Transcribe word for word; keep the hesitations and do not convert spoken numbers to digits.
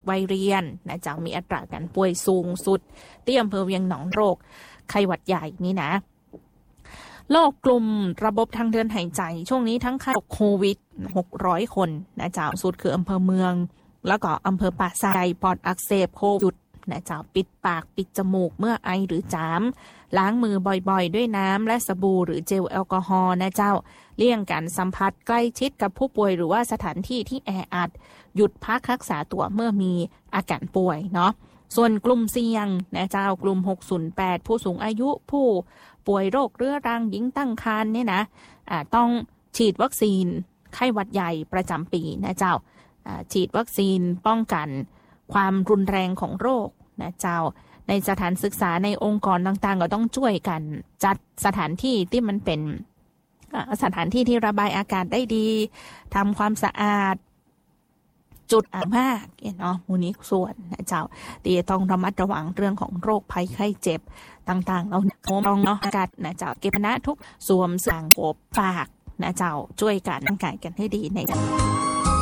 วัยเรียนนะเจ้ามีอัตราการป่วยสูงสุดที่อำเภอเวียงหนองโรคไข้หวัดใหญ่นี่นะโรคกลุ่มระบบทางเดินหายใจช่วงนี้ทั้งค่าโควิดหกร้อยคนนะเจ้าสุดคืออำเภอเมืองแล้วก็อำเภอป่าซาไดปอดอักเสบโควิดนะเจ้าปิดปากปิดจมูกเมื่อไอหรือจามล้างมือบ่อยๆด้วยน้ำและสบู่หรือเจลแอลกอฮอล์นะเจ้าเลี่ยงการสัมผัสใกล้ชิดกับผู้ป่วยหรือว่าสถานที่ที่แออัดหยุดพักรักษาตัวเมื่อมีอาการป่วยเนาะส่วนกลุ่มเสี่ยงนะเจ้ากลุ่มหกศูนย์แปดผู้สูงอายุผู้ป่วยโรคเรื้อรังหญิงตั้งครรภ์เนี่ยนะอ่าต้องฉีดวัคซีนไข้หวัดใหญ่ประจำปีนะเจ้าอ่าฉีดวัคซีนป้องกันความรุนแรงของโรคนะเจ้าในสถานศึกษาในองค์กรต่างๆก็ต้องช่วยกันจัดสถานที่ที่มันเป็นสถานที่ที่ระบายอากาศได้ดีทำความสะอาดจุดอ่ามากเนาะมูนี้ส่วนนะเจ้าที่ต้องระมัดระวังเรื่องของโรคภัยไข้เจ็บต่างๆเราต้องเนาะอากาศนะเจ้าเก็บนะทุกสวมสั่งกบฝากนะเจ้าช่วยกันร่างกายกันให้ดีใน